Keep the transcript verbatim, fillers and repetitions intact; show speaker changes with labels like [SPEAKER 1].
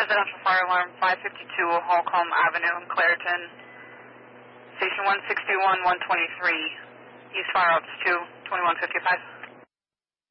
[SPEAKER 1] residential fire alarm five fifty-two Holcomb Avenue in Clairton. Station one sixty-one, one twenty-three. East Fire Ops two, twenty-one fifty-five.